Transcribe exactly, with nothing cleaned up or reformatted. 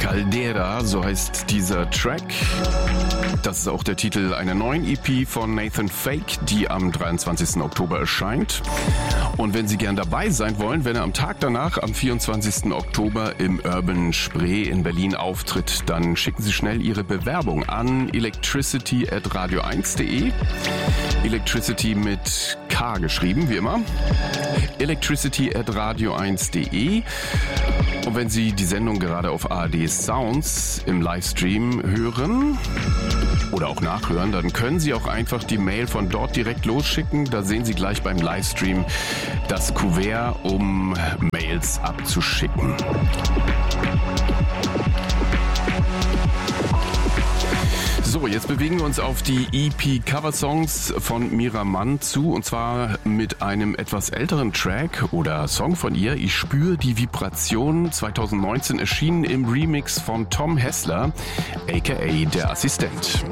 Caldera, so heißt dieser Track. Das ist auch der Titel einer neuen E P von Nathan Fake, die am dreiundzwanzigsten Oktober erscheint. Und wenn Sie gern dabei sein wollen, wenn er am Tag danach, am vierundzwanzigsten Oktober im Urban Spree in Berlin auftritt, dann schicken Sie schnell Ihre Bewerbung an electricity at radio eins punkt de. Electricity mit K geschrieben, wie immer. electricity at radio eins punkt de. Und wenn Sie die Sendung gerade auf A R D Sounds im Livestream hören oder auch nachhören, dann können Sie auch einfach die Mail von dort direkt losschicken. Da sehen Sie gleich beim Livestream das Kuvert, um Mails abzuschicken. So, jetzt bewegen wir uns auf die E P Coversongs von Mira Mann zu, und zwar mit einem etwas älteren Track oder Song von ihr. Ich spüre die Vibration, zwanzig neunzehn erschienen im Remix von Tom Hessler, aka der Assistent.